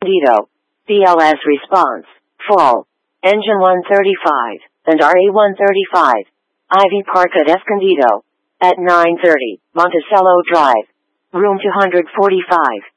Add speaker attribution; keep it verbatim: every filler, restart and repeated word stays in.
Speaker 1: Escondido. B L S response, full. Engine one thirty-five, and R A one thirty-five. Ivy Park at Escondido. At nine thirty, Monticello Drive. Room two forty-five.